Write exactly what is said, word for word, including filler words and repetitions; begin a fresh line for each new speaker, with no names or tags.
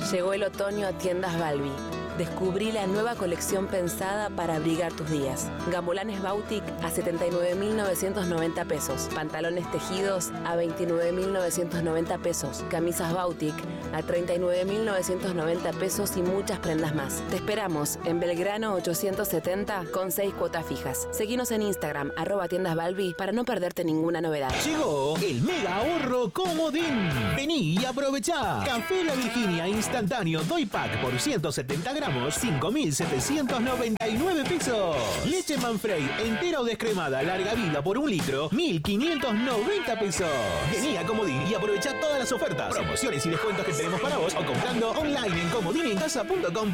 Llegó el otoño a Tiendas Balbi. Descubrí la nueva colección pensada para abrigar tus días. Gambolanes Bautic a setenta y nueve mil novecientos noventa pesos. Pantalones tejidos a veintinueve mil novecientos noventa pesos. Camisas Bautic a treinta y nueve mil novecientos noventa pesos y muchas prendas más. Te esperamos en Belgrano ochocientos setenta con seis cuotas fijas. Seguinos en Instagram, arroba tiendas Balbi, para no perderte ninguna novedad.
Llegó el mega ahorro Comodín. Vení y aprovechá. Café La Virginia instantáneo Doy Pack por ciento setenta gramos, cinco mil setecientos noventa y nueve pesos. Leche Manfrey entera o descremada larga vida por un litro, mil quinientos noventa pesos. Vení a Comodín y aprovechá todas las ofertas, promociones y descuentos que tenemos para vos o comprando online en comodinencasa punto com.